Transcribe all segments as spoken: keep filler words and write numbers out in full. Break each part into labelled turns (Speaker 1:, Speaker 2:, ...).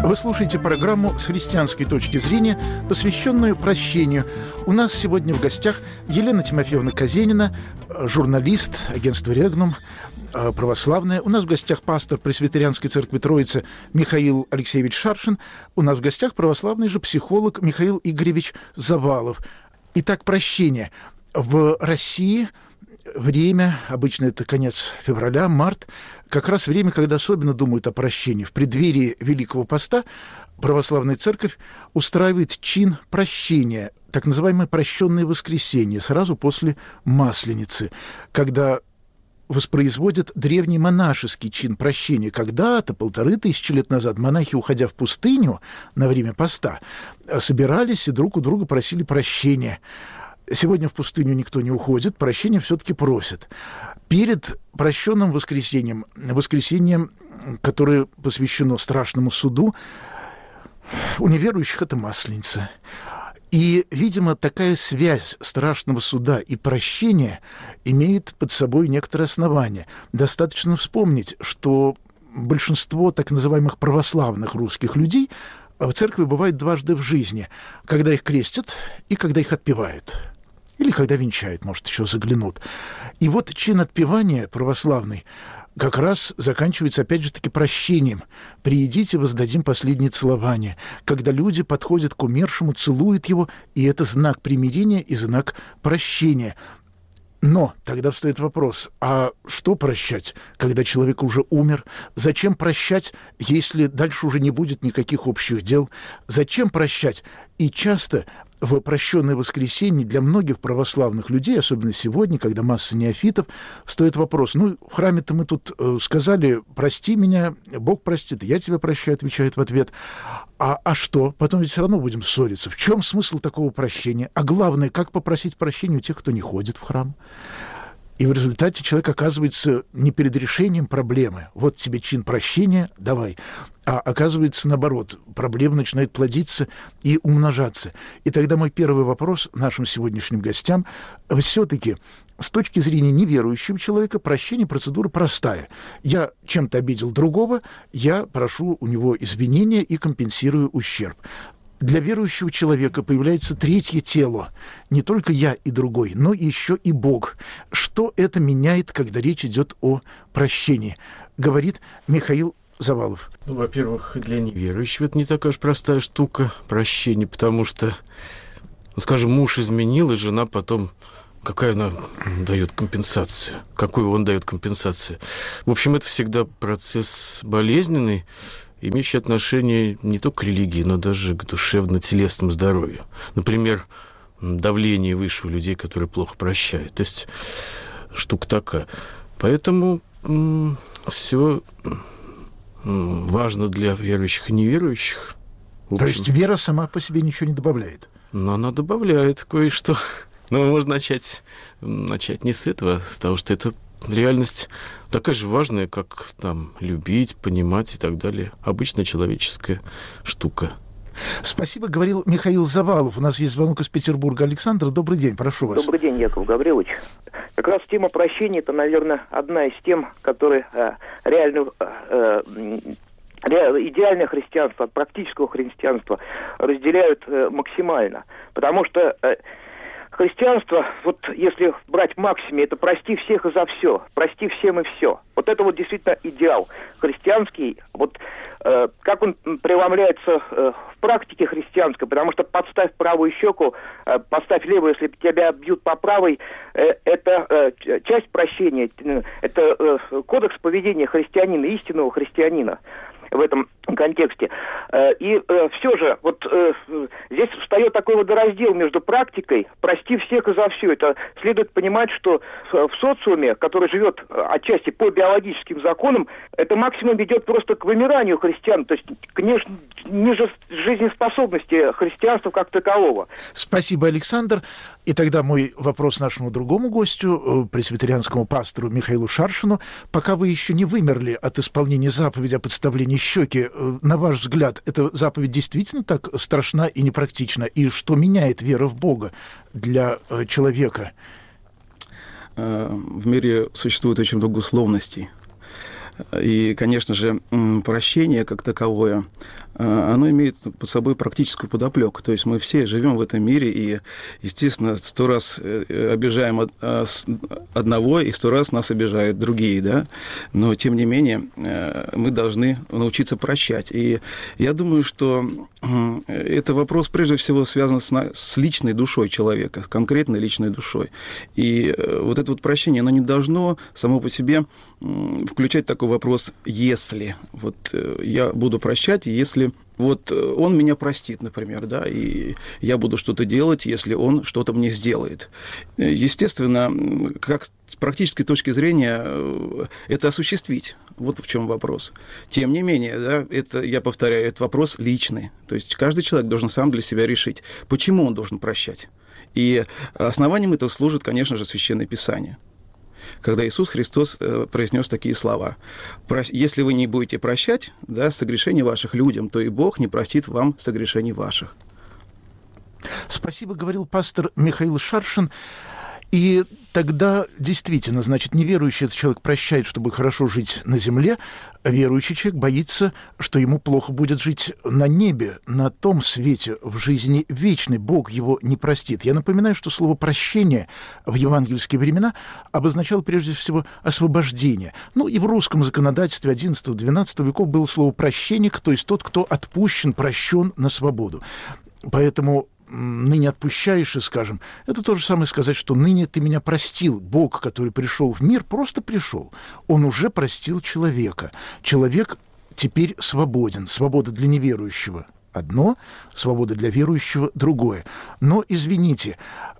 Speaker 1: Вы слушаете программу «С христианской точки зрения», посвященную прощению. У нас сегодня в гостях Елена Тимофеевна Казенина, журналист агентства «Регнум», православная. У нас в гостях пастор Пресвитерианской церкви Троицы Михаил Алексеевич Шаршин. У нас в гостях православный же психолог Михаил Игоревич Завалов. Итак, прощение. В России время, обычно это конец февраля, март, как раз время, когда особенно думают о прощении. В преддверии Великого Поста православная церковь устраивает чин прощения, так называемое прощенное воскресенье, сразу после Масленицы, когда воспроизводят древний монашеский чин прощения. Когда-то, полторы тысячи лет назад, монахи, уходя в пустыню на время поста, собирались и друг у друга просили прощения. Сегодня в пустыню никто не уходит, прощения все-таки просят. Перед прощенным воскресеньем, воскресеньем, которое посвящено страшному суду, у неверующих это Масленица. И, видимо, такая связь страшного суда и прощения имеет под собой некоторые основания. Достаточно вспомнить, что большинство так называемых православных русских людей в церкви бывает дважды в жизни, когда их крестят и когда их отпевают. Или когда венчают, может, еще заглянут. И вот чин отпевания православный как раз заканчивается, опять же таки, прощением. «Приидите, воздадим последнее целование». Когда люди подходят к умершему, целуют его, и это знак примирения и знак прощения. Но тогда встает вопрос, а что прощать, когда человек уже умер? Зачем прощать, если дальше уже не будет никаких общих дел? Зачем прощать? И часто в прощенное воскресенье для многих православных людей, особенно сегодня, когда масса неофитов, встает вопрос, ну, в храме-то мы тут э, сказали, прости меня, Бог простит, я тебя прощаю, отвечает в ответ. А, а что? Потом ведь все равно будем ссориться. В чем смысл такого прощения? А главное, как попросить прощения у тех, кто не ходит в храм? И в результате человек оказывается не перед решением проблемы. Вот тебе чин прощения, давай. А оказывается, наоборот, проблема начинает плодиться и умножаться. И тогда мой первый вопрос нашим сегодняшним гостям. Все-таки с точки зрения неверующего человека прощение — процедура простая. Я чем-то обидел другого, я прошу у него извинения и компенсирую ущерб. Для верующего человека появляется третье тело. Не только я и другой, но еще и Бог. Что это меняет, когда речь идет о прощении? Говорит Михаил Завалов.
Speaker 2: Ну, во-первых, для неверующего это не такая уж простая штука, прощение, потому что, ну, скажем, муж изменил, и жена потом... Какая она дает компенсацию? Какую он дает компенсацию? В общем, это всегда процесс болезненный, имеющий отношение не только к религии, но даже к душевно-телесному здоровью. Например, давление выше у людей, которые плохо прощают. То есть штука такая. Поэтому м- все м- важно для верующих и неверующих. В общем,
Speaker 1: то есть вера сама по себе ничего не добавляет?
Speaker 2: Но она добавляет кое-что. Но можно начать, начать не с этого, а с того, что это реальность такая же важная, как там любить, понимать и так далее. Обычная человеческая штука.
Speaker 1: Спасибо, говорил Михаил Завалов. У нас есть звонок из Петербурга. Александр, добрый день, прошу вас.
Speaker 3: Добрый день, Яков Гаврилович. Как раз тема прощения — это, наверное, одна из тем, которые э, реально... Э, идеальное христианство от практического христианства разделяют э, максимально. Потому что... Э, Христианство, вот если брать в максиме, это прости всех и за все, прости всем и все. Вот это вот действительно идеал христианский, вот э, как он преломляется э, в практике христианской, потому что подставь правую щеку, э, подставь левую, если тебя бьют по правой, э, это э, часть прощения, это э, кодекс поведения христианина, истинного христианина в этом контексте. И э, все же, вот э, здесь встает такой водораздел между практикой «прости всех и за все». Это следует понимать, что в социуме, который живет отчасти по биологическим законам, это максимум ведет просто к вымиранию христиан, то есть к ниже жизнеспособности христианства как такового.
Speaker 1: Спасибо, Александр. И тогда мой вопрос нашему другому гостю, пресвитерианскому пастору Михаилу Шаршину. Пока вы еще не вымерли от исполнения заповеди о подставлении щеки, на ваш взгляд, эта заповедь действительно так страшна и непрактична? И что меняет вера в Бога для человека?
Speaker 4: В мире существует очень много условностей. И, конечно же, прощение как таковое, оно имеет под собой практическую подоплеку. То есть мы все живем в этом мире и, естественно, сто раз обижаем одного, и сто раз нас обижают другие, да? Но, тем не менее, мы должны научиться прощать. И я думаю, что это вопрос, прежде всего, связан с, с личной душой человека, с конкретной личной душой. И вот это вот прощение, оно не должно само по себе включать такой вопрос «если». Вот я буду прощать, если вот он меня простит, например, да, и я буду что-то делать, если он что-то мне сделает. Естественно, как с практической точки зрения это осуществить. Вот в чем вопрос. Тем не менее, да, это, я повторяю, это вопрос личный. То есть каждый человек должен сам для себя решить, почему он должен прощать. И основанием этого служит, конечно же, Священное Писание. Когда Иисус Христос произнес такие слова: «Если вы не будете прощать, да, согрешения ваших людям, то и Бог не простит вам согрешений ваших».
Speaker 1: Спасибо, говорил пастор Михаил Шаршин. И тогда действительно, значит, неверующий этот человек прощает, чтобы хорошо жить на земле, а верующий человек боится, что ему плохо будет жить на небе, на том свете, в жизни вечной. Бог его не простит. Я напоминаю, что слово «прощение» в евангельские времена обозначало прежде всего освобождение. Ну и в русском законодательстве одиннадцатого-двенадцатого веков было слово «прощенник», то есть тот, кто отпущен, прощен на свободу. Поэтому ныне отпущаешь, и скажем, это то же самое сказать, что ныне ты меня простил. Бог, который пришел в мир, просто пришел. Он уже простил человека. Человек теперь свободен. Свобода для неверующего одно, свобода для верующего другое. Но, извините,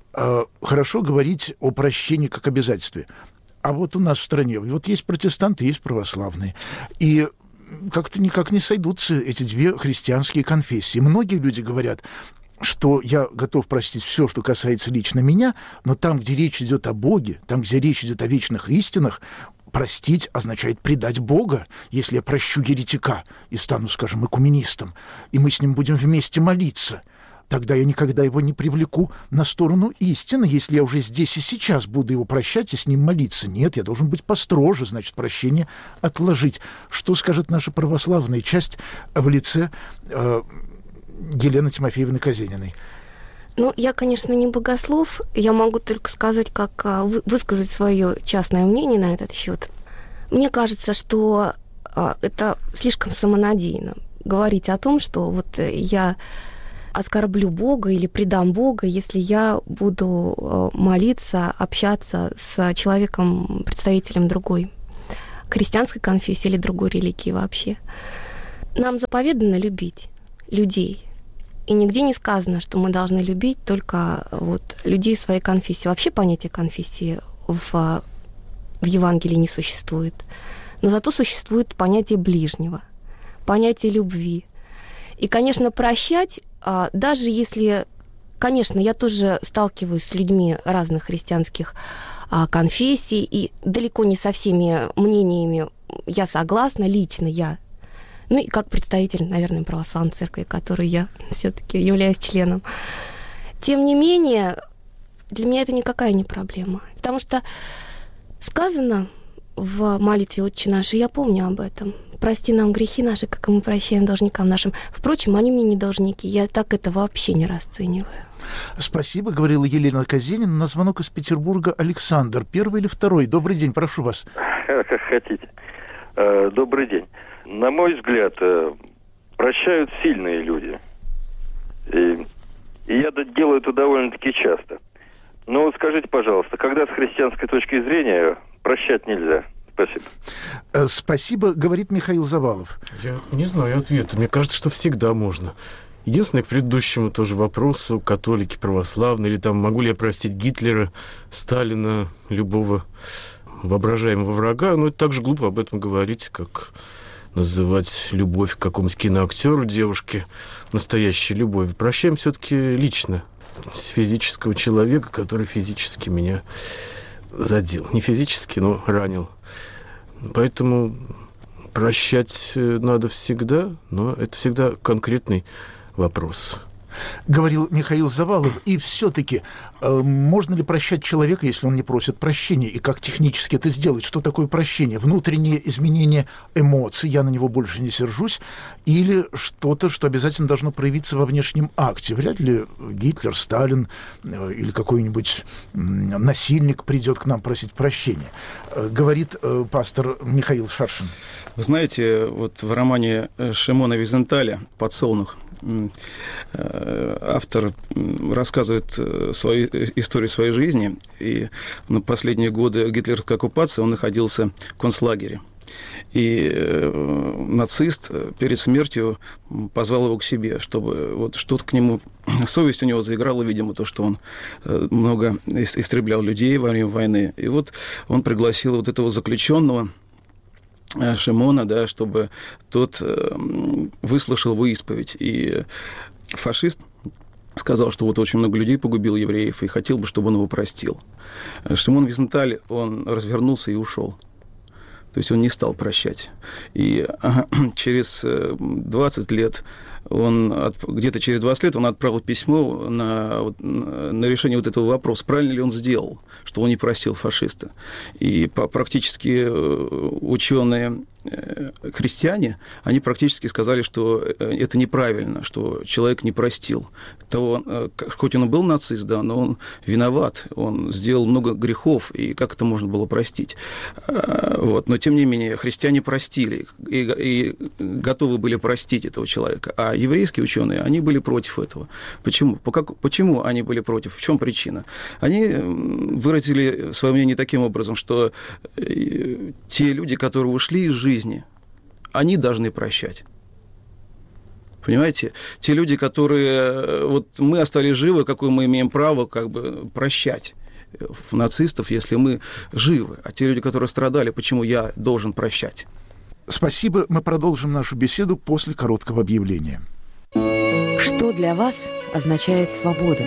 Speaker 1: хорошо говорить о прощении как обязательстве. А вот у нас в стране, вот есть протестанты, есть православные. И как-то никак не сойдутся эти две христианские конфессии. Многие люди говорят, что я готов простить все, что касается лично меня, но там, где речь идет о Боге, там, где речь идет о вечных истинах, простить означает предать Бога. Если я прощу еретика и стану, скажем, экуменистом, и мы с ним будем вместе молиться, тогда я никогда его не привлеку на сторону истины, если я уже здесь и сейчас буду его прощать и с ним молиться. Нет, я должен быть построже, значит, прощение отложить. Что скажет наша православная часть в лице э, Елены Тимофеевны Казениной?
Speaker 5: Ну, я, конечно, не богослов. Я могу только сказать, как высказать свое частное мнение на этот счет. Мне кажется, что это слишком самонадеянно говорить о том, что вот я оскорблю Бога или предам Бога, если я буду молиться, общаться с человеком, представителем другой христианской конфессии или другой религии вообще. Нам заповедано любить людей. И нигде не сказано, что мы должны любить только вот людей своей конфессии. Вообще понятия конфессии в, в Евангелии не существует. Но зато существует понятие ближнего, понятие любви. И, конечно, прощать, даже если... Конечно, я тоже сталкиваюсь с людьми разных христианских конфессий, и далеко не со всеми мнениями я согласна, лично я. Ну и как представитель, наверное, православной церкви, которой я все-таки являюсь членом. Тем не менее, для меня это никакая не проблема. Потому что сказано в молитве «Отче наш», и я помню об этом. «Прости нам грехи наши, как и мы прощаем должникам нашим». Впрочем, они мне не должники. Я так это вообще не расцениваю.
Speaker 1: Спасибо, говорила Елена Казенина. На звонок из Петербурга Александр. Первый или второй? Добрый день, прошу вас.
Speaker 6: Как хотите. Добрый день. На мой взгляд, прощают сильные люди. И, и я делаю это довольно-таки часто. Но скажите, пожалуйста, когда с христианской точки зрения прощать нельзя? Спасибо.
Speaker 1: Спасибо, говорит Михаил Завалов.
Speaker 2: Я не знаю ответа. Мне кажется, что всегда можно. Единственное, к предыдущему тоже вопросу, католики, православные, или там, могу ли я простить Гитлера, Сталина, любого воображаемого врага, ну, это так же глупо об этом говорить, как называть любовь к какому-нибудь киноактеру, девушке, настоящей любовью. Прощаем все-таки лично с физического человека, который физически меня задел. Не физически, но ранил. Поэтому прощать надо всегда, но это всегда конкретный вопрос.
Speaker 1: Говорил Михаил Завалов. И все-таки, э, можно ли прощать человека, если он не просит прощения? И как технически это сделать? Что такое прощение? Внутреннее изменение эмоций, я на него больше не сержусь, или что-то, что обязательно должно проявиться во внешнем акте? Вряд ли Гитлер, Сталин э, или какой-нибудь э, насильник придет к нам просить прощения. Э, говорит э, пастор Михаил Шаршин.
Speaker 4: Вы знаете, вот в романе Шимона Визенталя «Подсолнух» автор рассказывает свою историю своей жизни, и на последние годы гитлеровской оккупации он находился в концлагере. И нацист перед смертью позвал его к себе, чтобы вот что-то к нему... Совесть у него заиграла, видимо, то, что он много истреблял людей во время войны. И вот он пригласил вот этого заключенного Шимона, да, чтобы тот выслушал его исповедь. И фашист сказал, что вот очень много людей погубил евреев, и хотел бы, чтобы он его простил. Шимон Визенталь, он развернулся и ушел. То есть он не стал прощать. И через двадцать лет, он, где-то через двадцать лет он отправил письмо на, на решение вот этого вопроса, правильно ли он сделал, что он не простил фашиста. И практически ученые христиане, они практически сказали, что это неправильно, что человек не простил того, хоть он и был нацист, да, но он виноват, он сделал много грехов, и как это можно было простить? Вот. Но, тем не менее, христиане простили и, и готовы были простить этого человека, а еврейские ученые, они были против этого. Почему? Как, почему они были против? В чем причина? Они выразили свое мнение таким образом, что те люди, которые ушли из жизни, они должны прощать. Понимаете? Те люди, которые... Вот мы остались живы, какое мы имеем право как бы прощать нацистов, если мы живы. А те люди, которые страдали, почему я должен прощать?
Speaker 1: Спасибо. Мы продолжим нашу беседу после короткого объявления.
Speaker 7: Что для вас означает свобода?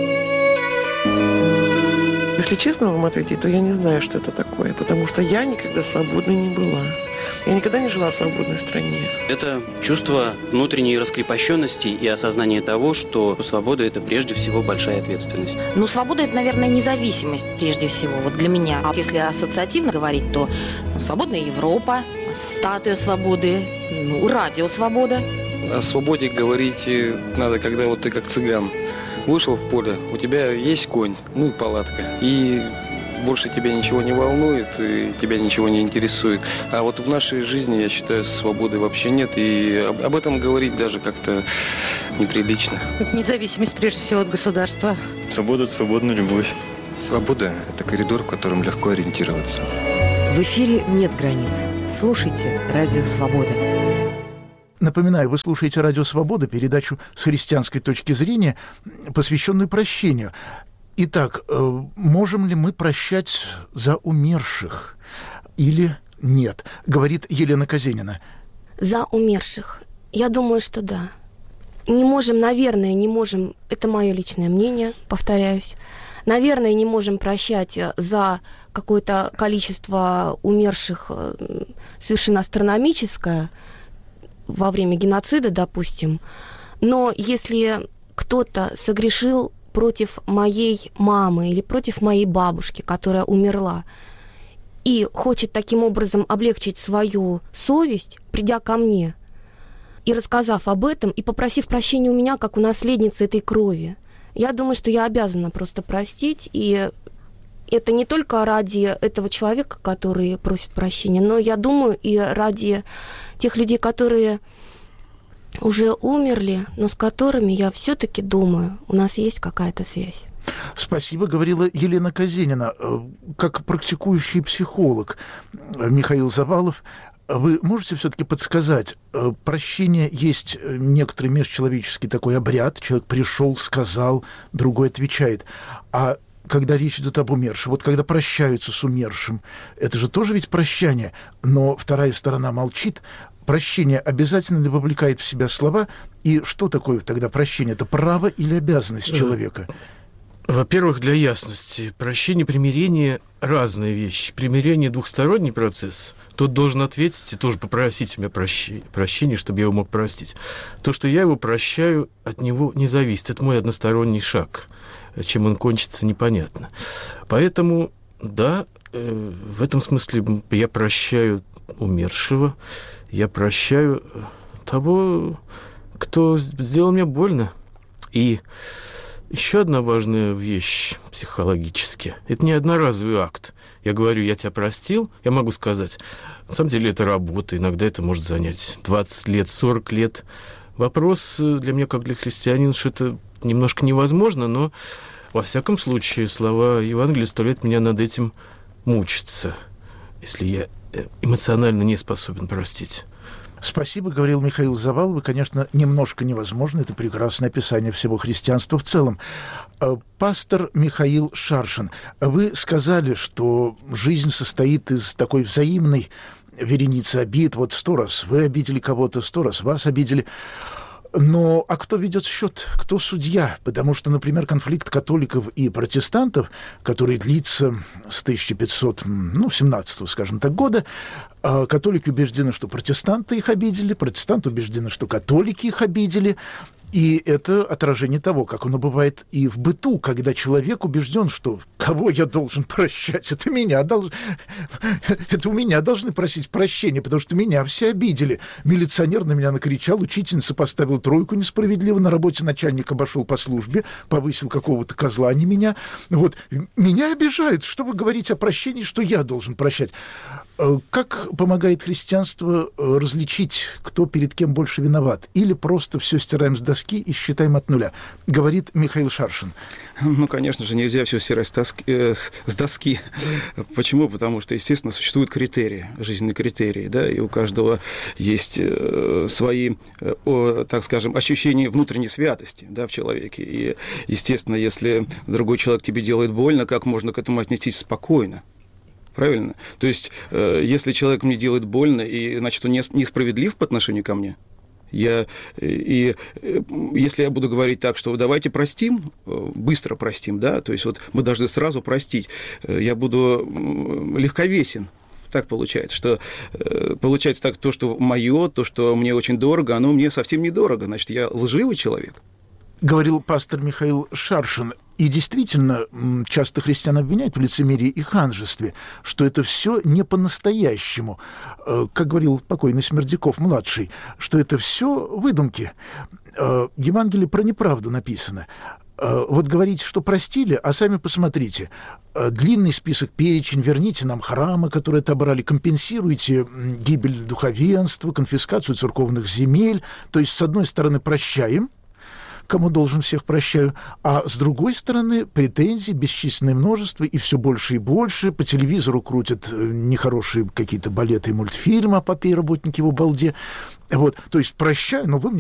Speaker 8: Если честно вам ответить, то я не знаю, что это такое, потому что я никогда свободной не была. Я никогда не жила в свободной стране.
Speaker 9: Это чувство внутренней раскрепощенности и осознание того, что свобода – это прежде всего большая ответственность.
Speaker 10: Ну, свобода – это, наверное, независимость прежде всего, вот для меня. А если ассоциативно говорить, то свободная Европа, статуя свободы, ну, радио «Свобода».
Speaker 11: О свободе говорить надо, когда вот ты как цыган вышел в поле, у тебя есть конь, ну и палатка, и больше тебя ничего не волнует, и тебя ничего не интересует. А вот в нашей жизни, я считаю, свободы вообще нет, и об, об этом говорить даже как-то неприлично.
Speaker 12: Это независимость прежде всего от государства.
Speaker 13: Свобода – это свободная любовь.
Speaker 14: Свобода – это коридор, в котором легко ориентироваться.
Speaker 7: В эфире «Нет границ». Слушайте «Радио Свобода».
Speaker 1: Напоминаю, вы слушаете «Радио Свобода», передачу с христианской точки зрения, посвященную прощению. Итак, можем ли мы прощать за умерших или нет? Говорит Елена Казенина.
Speaker 5: За умерших. Я думаю, что да. Не можем, наверное, не можем, это мое личное мнение, повторяюсь, наверное, не можем прощать за какое-то количество умерших совершенно астрономическое, во время геноцида, допустим, но если кто-то согрешил против моей мамы или против моей бабушки, которая умерла, и хочет таким образом облегчить свою совесть, придя ко мне и рассказав об этом, и попросив прощения у меня, как у наследницы этой крови, я думаю, что я обязана просто простить, и это не только ради этого человека, который просит прощения, но я думаю и ради тех людей, которые уже умерли, но с которыми я все-таки думаю, у нас есть какая-то связь.
Speaker 1: Спасибо, говорила Елена Казенина. Как практикующий психолог Михаил Завалов, вы можете все-таки подсказать, прощение есть некоторый межчеловеческий такой обряд, человек пришел, сказал, другой отвечает, а когда речь идет об умершем, вот когда прощаются с умершим, это же тоже ведь прощание, но вторая сторона молчит. Прощение обязательно ли вовлекает в себя слова? И что такое тогда прощение? Это право или обязанность человека?
Speaker 2: Во-первых, для ясности, прощение и примирение – разные вещи. Примирение – двухсторонний процесс. Тот должен ответить и тоже попросить у меня прощения, прощения, чтобы я его мог простить. То, что я его прощаю, от него не зависит. Это мой односторонний шаг. Чем он кончится, непонятно. Поэтому, да, в этом смысле я прощаю умершего, я прощаю того, кто сделал мне больно. И еще одна важная вещь психологически. Это не одноразовый акт. Я говорю, я тебя простил, я могу сказать, на самом деле это работа, иногда это может занять двадцать лет, сорок лет. Вопрос для меня, как для христианина, что это немножко невозможно, но, во всяком случае, слова Евангелия заставляют меня над этим мучиться, если я эмоционально не способен простить.
Speaker 1: Спасибо, говорил Михаил Завалов. И, конечно, немножко невозможно. Это прекрасное описание всего христианства в целом. Пастор Михаил Шаршин, вы сказали, что жизнь состоит из такой взаимной вереницы обид. Вот сто раз вы обидели кого-то, сто раз вас обидели. Но а кто ведет счет? Кто судья? Потому что, например, конфликт католиков и протестантов, который длится с тысяча пятьсот семнадцатого, скажем так, года, католики убеждены, что протестанты их обидели, протестанты убеждены, что католики их обидели. И это отражение того, как оно бывает и в быту, когда человек убежден, что кого я должен прощать, это меня долж... это у меня должны просить прощения, потому что меня все обидели. Милиционер на меня накричал, учительница поставила тройку несправедливо, на работе начальник обошел по службе, повысил какого-то козла, а не меня. Вот. Меня обижают. Что вы говорите о прощении, что я должен прощать? Как помогает христианство различить, кто перед кем больше виноват? Или просто все стираем с доски и считаем от нуля? Говорит Михаил Шаршин.
Speaker 4: Ну, конечно же, нельзя все стирать с доски. Э, с доски. Почему? Потому что, естественно, существуют критерии, жизненные критерии, да, и у каждого есть э, свои, э, о, так скажем, ощущения внутренней святости, да, в человеке. И, естественно, если другой человек тебе делает больно, как можно к этому отнестись спокойно? Правильно? То есть, э, если человек мне делает больно, и, значит, он несправедлив по отношению ко мне, я, и, и если я буду говорить так, что давайте простим, быстро простим, да, то есть вот мы должны сразу простить, я буду легковесен. Так получается, что получается так, то, что мое, то, что мне очень дорого, оно мне совсем недорого, значит, я лживый человек.
Speaker 1: Говорил пастор Михаил Шаршин. И действительно, часто христиан обвиняют в лицемерии и ханжестве, что это все не по-настоящему. Как говорил покойный Смердяков-младший, что это все выдумки. Евангелие про неправду написано. Вот говорите, что простили, а сами посмотрите. Длинный список, перечень, верните нам храмы, которые отобрали, компенсируйте гибель духовенства, конфискацию церковных земель. То есть, с одной стороны, прощаем, кому должен, всех прощаю, а с другой стороны претензий бесчисленное множество, и все больше и больше. По телевизору крутят нехорошие какие-то балеты и мультфильмы о попе и работнике в Балде. Вот. То есть прощаю, но вы мне